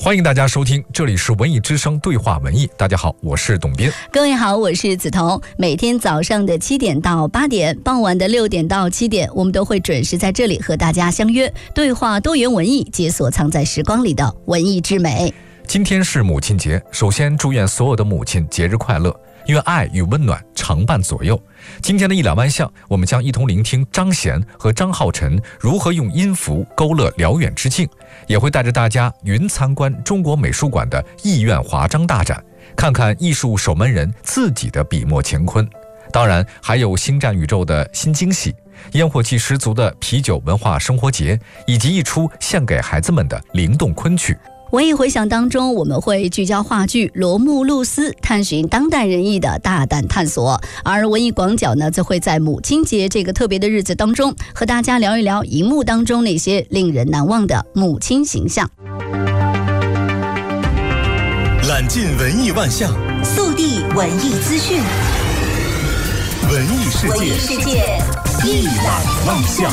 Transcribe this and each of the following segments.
欢迎大家收听，这里是文艺之声对话文艺。大家好，我是董斌。 各位好，我是梓潼。每天早上的7点到8点，傍晚的6点到7点，我们都会准时在这里和大家相约，对话多元文艺，解锁藏在时光里的文艺之美。 今天是母亲节，首先祝愿所有的母亲节日快乐，愿爱与温暖常伴左右。今天的一两万象，我们将一同聆听张贤和张浩晨如何用音符勾勒辽远之境，也会带着大家云参观中国美术馆的艺苑华章大展，看看艺术守门人自己的笔墨乾坤。当然还有星战宇宙的新惊喜，烟火气十足的啤酒文化生活节，以及一出献给孩子们的灵动昆曲。 文艺回响当中，我们会聚焦话剧《罗慕路斯》，探寻当代人艺的大胆探索；而文艺广角呢，则会在母亲节这个特别的日子当中，和大家聊一聊荧幕当中那些令人难忘的母亲形象。 揽尽文艺万象， 速递文艺资讯， 文艺世界一览万象。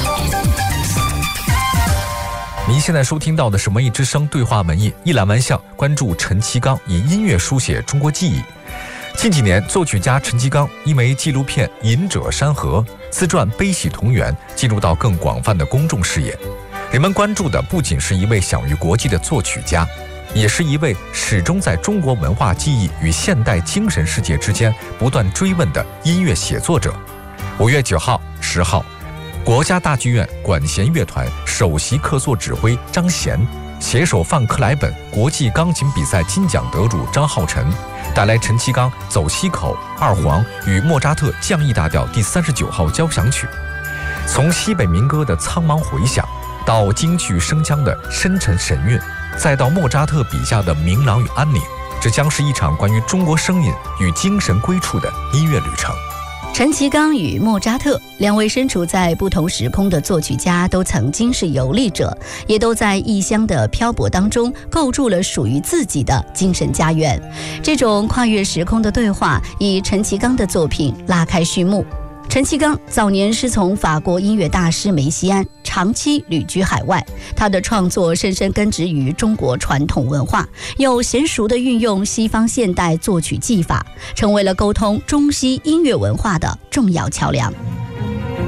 您现在收听到的是文艺之声对话文艺一览万象，关注陈其刚以音乐书写中国记忆。近几年，作曲家陈其刚因为纪录片《隐者山河》、自传《悲喜同源》进入到更广泛的公众视野。人们关注的不仅是一位享誉国际的作曲家，也是一位始终在中国文化记忆与现代精神世界之间不断追问的音乐写作者。5月9号、10号，国家大剧院管弦乐团首席客座指挥张贤携手范克莱本国际钢琴比赛金奖得主张浩晨，带来陈其刚走西口、二黄与莫扎特降 E 大调第39号交响曲。从西北民歌的苍茫回响，到京剧声腔的深沉神韵，再到莫扎特笔下的明朗与安宁，这将是一场关于中国声音与精神归处的音乐旅程。 陈其刚与莫扎特两位身处在不同时空的作曲家，都曾经是游历者，也都在异乡的漂泊当中构筑了属于自己的精神家园。这种跨越时空的对话，以陈其刚的作品拉开序幕。陈其刚早年是从法国音乐大师梅西安长期旅居海外，他的创作深深根植于中国传统文化，又娴熟地运用西方现代作曲技法，成为了沟通中西音乐文化的重要桥梁。